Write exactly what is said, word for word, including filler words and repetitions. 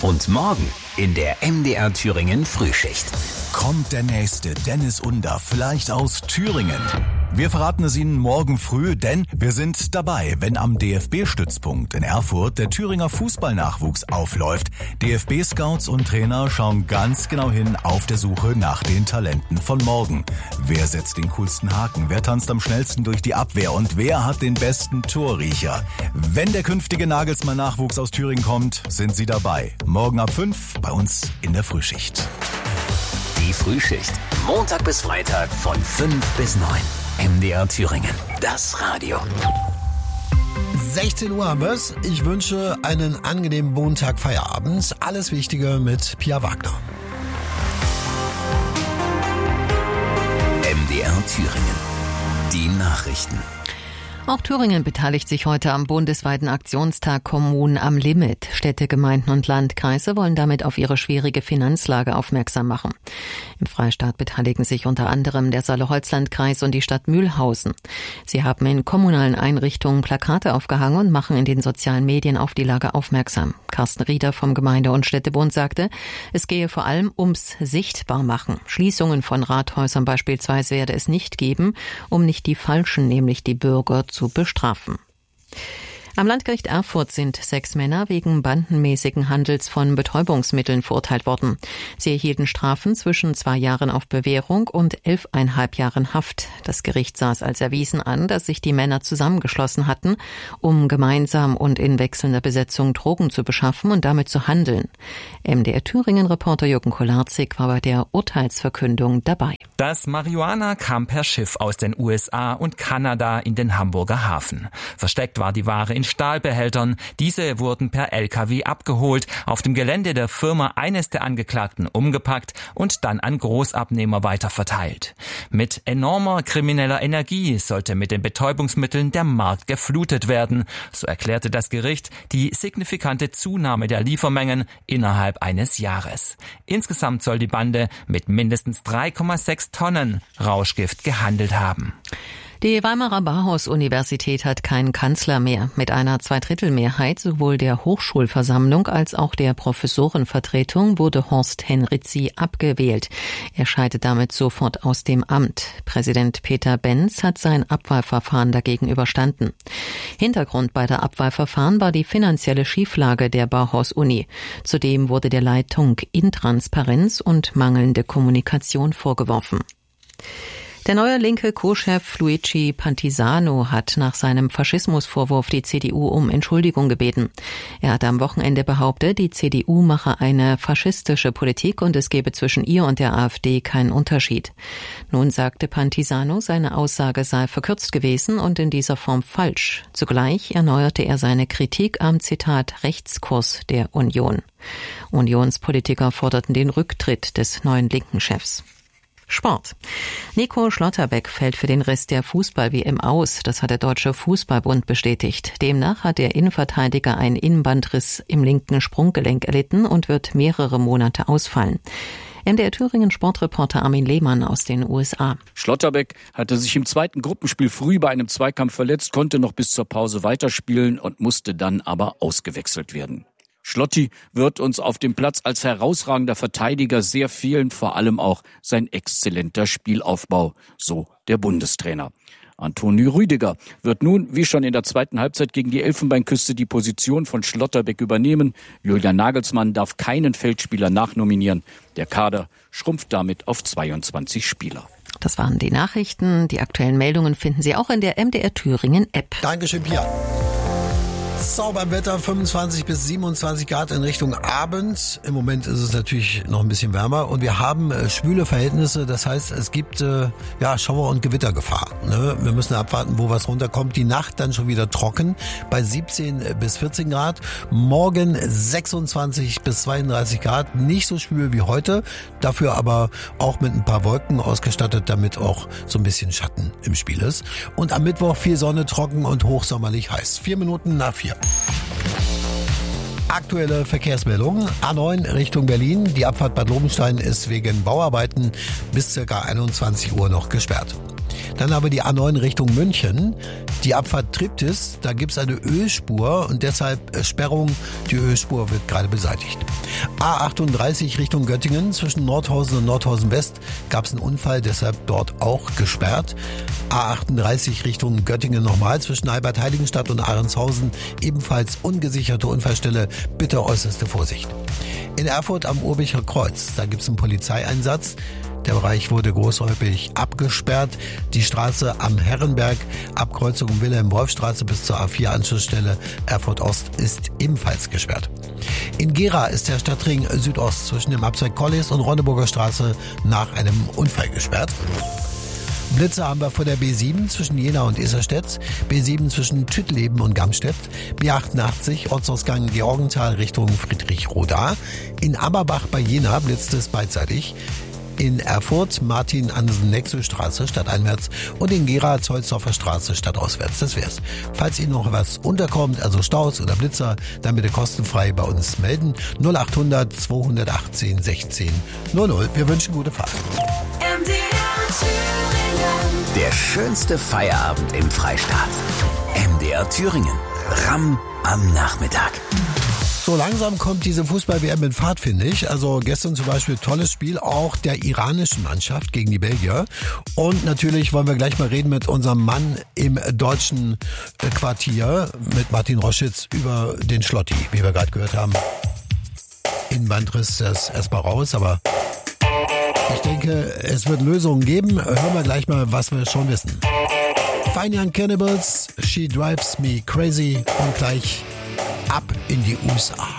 Und morgen in der M D R Thüringen Frühschicht. Kommt der nächste Dennis Under, vielleicht aus Thüringen? Wir verraten es Ihnen morgen früh, denn wir sind dabei, wenn am D F B-Stützpunkt in Erfurt der Thüringer Fußballnachwuchs aufläuft. D F B-Scouts und Trainer schauen ganz genau hin auf der Suche nach den Talenten von morgen. Wer setzt den coolsten Haken? Wer tanzt am schnellsten durch die Abwehr? Und wer hat den besten Torriecher? Wenn der künftige Nagelsmann-Nachwuchs aus Thüringen kommt, sind Sie dabei. Morgen ab fünf bei uns in der Frühschicht. Die Frühschicht. Montag bis Freitag von fünf bis neun. M D R Thüringen. Das Radio. sechzehn Uhr haben wir's. Ich wünsche einen angenehmen Montag Feierabend. Alles Wichtige mit Pia Wagner. M D R Thüringen. Die Nachrichten. Auch Thüringen beteiligt sich heute am bundesweiten Aktionstag Kommunen am Limit. Städte, Gemeinden und Landkreise wollen damit auf ihre schwierige Finanzlage aufmerksam machen. Im Freistaat beteiligen sich unter anderem der Saale-Holzland-Kreis und die Stadt Mühlhausen. Sie haben in kommunalen Einrichtungen Plakate aufgehangen und machen in den sozialen Medien auf die Lage aufmerksam. Carsten Rieder vom Gemeinde- und Städtebund sagte, es gehe vor allem ums Sichtbarmachen. Schließungen von Rathäusern beispielsweise werde es nicht geben, um nicht die Falschen, nämlich die Bürger, zu bestrafen. Am Landgericht Erfurt sind sechs Männer wegen bandenmäßigen Handels von Betäubungsmitteln verurteilt worden. Sie erhielten Strafen zwischen zwei Jahren auf Bewährung und elfeinhalb Jahren Haft. Das Gericht sah es als erwiesen an, dass sich die Männer zusammengeschlossen hatten, um gemeinsam und in wechselnder Besetzung Drogen zu beschaffen und damit zu handeln. M D R Thüringen-Reporter Jürgen Kolarczyk war bei der Urteilsverkündung dabei. Das Marihuana kam per Schiff aus den U S A und Kanada in den Hamburger Hafen. Versteckt war die Ware in Stahlbehältern. Diese wurden per L K W abgeholt, auf dem Gelände der Firma eines der Angeklagten umgepackt und dann an Großabnehmer weiterverteilt. Mit enormer krimineller Energie sollte mit den Betäubungsmitteln der Markt geflutet werden. So erklärte das Gericht die signifikante Zunahme der Liefermengen innerhalb eines Jahres. Insgesamt soll die Bande mit mindestens drei Komma sechs Tonnen Rauschgift gehandelt haben. Die Weimarer Bauhaus-Universität hat keinen Kanzler mehr. Mit einer Zweidrittelmehrheit sowohl der Hochschulversammlung als auch der Professorenvertretung wurde Horst Henrizi abgewählt. Er scheidet damit sofort aus dem Amt. Präsident Peter Benz hat sein Abwahlverfahren dagegen überstanden. Hintergrund bei der Abwahlverfahren war die finanzielle Schieflage der Bauhaus-Uni. Zudem wurde der Leitung Intransparenz und mangelnde Kommunikation vorgeworfen. Der neue linke Co-Chef Luigi Pantisano hat nach seinem Faschismusvorwurf die C D U um Entschuldigung gebeten. Er hat am Wochenende behauptet, die C D U mache eine faschistische Politik und es gebe zwischen ihr und der AfD keinen Unterschied. Nun sagte Pantisano, seine Aussage sei verkürzt gewesen und in dieser Form falsch. Zugleich erneuerte er seine Kritik am, Zitat, Rechtskurs der Union. Unionspolitiker forderten den Rücktritt des neuen linken Chefs. Sport. Nico Schlotterbeck fällt für den Rest der Fußball-W M aus. Das hat der Deutsche Fußballbund bestätigt. Demnach hat der Innenverteidiger einen Innenbandriss im linken Sprunggelenk erlitten und wird mehrere Monate ausfallen. M D R Thüringen Sportreporter Armin Lehmann aus den U S A. Schlotterbeck hatte sich im zweiten Gruppenspiel früh bei einem Zweikampf verletzt, konnte noch bis zur Pause weiterspielen und musste dann aber ausgewechselt werden. Schlotti wird uns auf dem Platz als herausragender Verteidiger sehr fehlen, vor allem auch sein exzellenter Spielaufbau, so der Bundestrainer. Antonio Rüdiger wird nun, wie schon in der zweiten Halbzeit gegen die Elfenbeinküste, die Position von Schlotterbeck übernehmen. Julian Nagelsmann darf keinen Feldspieler nachnominieren. Der Kader schrumpft damit auf zweiundzwanzig Spieler. Das waren die Nachrichten. Die aktuellen Meldungen finden Sie auch in der M D R Thüringen App. Dankeschön, Pia. Sauberwetter, fünfundzwanzig bis siebenundzwanzig Grad in Richtung Abend. Im Moment ist es natürlich noch ein bisschen wärmer und wir haben äh, schwüle Verhältnisse. Das heißt, es gibt äh, ja Schauer- und Gewittergefahr. Ne? Wir müssen abwarten, wo was runterkommt. Die Nacht dann schon wieder trocken bei siebzehn bis vierzehn Grad. Morgen sechsundzwanzig bis zweiunddreißig Grad. Nicht so schwül wie heute, dafür aber auch mit ein paar Wolken ausgestattet, damit auch so ein bisschen Schatten im Spiel ist. Und am Mittwoch viel Sonne, trocken und hochsommerlich heiß. Vier Minuten nach vier. Aktuelle Verkehrsmeldungen. A neun Richtung Berlin. Die Abfahrt Bad Lobenstein ist wegen Bauarbeiten bis ca. einundzwanzig Uhr noch gesperrt. Dann aber die A neun Richtung München. Die Abfahrt Triptis, da gibt's eine Ölspur und deshalb Sperrung. Die Ölspur wird gerade beseitigt. A achtunddreißig Richtung Göttingen. Zwischen Nordhausen und Nordhausen West gab's einen Unfall, deshalb dort auch gesperrt. A achtunddreißig Richtung Göttingen nochmal. Zwischen Albert-Heiligenstadt und Ahrenshausen ebenfalls ungesicherte Unfallstelle. Bitte äußerste Vorsicht. In Erfurt am Urbicher Kreuz, da gibt's einen Polizeieinsatz. Der Bereich wurde großräumig abgesperrt. Die Straße am Herrenberg, Abkreuzung Wilhelm-Wolf-Straße bis zur A vier Anschlussstelle Erfurt Ost ist ebenfalls gesperrt. In Gera ist der Stadtring Südost zwischen dem Abzweig Collis und Ronneburger Straße nach einem Unfall gesperrt. Blitze haben wir vor der B sieben zwischen Jena und Iserstedt, B sieben zwischen Tüttleben und Gamstedt, B achtundachtzig Ortsausgang Georgenthal Richtung Friedrichroda. In Aberbach bei Jena blitzt es beidseitig. In Erfurt Martin-Andersen-Nexel-Straße stadteinwärts und in Gera Zollsdorfer Straße stadtauswärts. Das wär's. Falls Ihnen noch was unterkommt, also Staus oder Blitzer, dann bitte kostenfrei bei uns melden. null achthundert zweihundertachtzehn sechzehn null null. Wir wünschen gute Fahrt. Der schönste Feierabend im Freistaat. M D R Thüringen. Ramm am Nachmittag. So langsam kommt diese Fußball-W M in Fahrt, finde ich. Also gestern zum Beispiel tolles Spiel auch der iranischen Mannschaft gegen die Belgier. Und natürlich wollen wir gleich mal reden mit unserem Mann im deutschen Quartier, mit Martin Roschitz, über den Schlotti, wie wir gerade gehört haben. Innenbandriss das erstmal raus, aber ich denke, es wird Lösungen geben. Hören wir gleich mal, was wir schon wissen. Fine Young Cannibals, She Drives Me Crazy und gleich ab in die U S A.